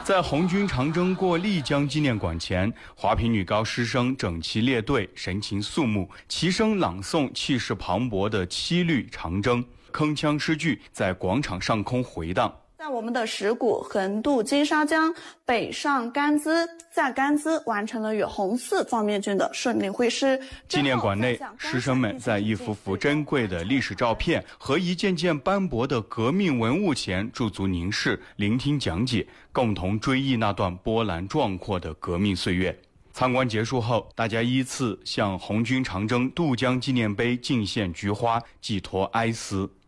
在红军长征过丽江纪念馆前，华坪女高师生整齐列队，神情肃穆，齐声朗诵气势磅礴的七律长征，铿锵诗句在广场上空回荡。 在我们的石鼓横渡金沙江，北上甘孜，在甘孜完成了与红四方面军的顺利会师。 纪念馆内，师生们在一幅幅珍贵的历史照片和一件件斑驳的革命文物前驻足凝视，聆听讲解，共同追忆那段波澜壮阔的革命岁月。参观结束后，大家依次向红军长征渡江纪念碑敬献菊花，寄托哀思。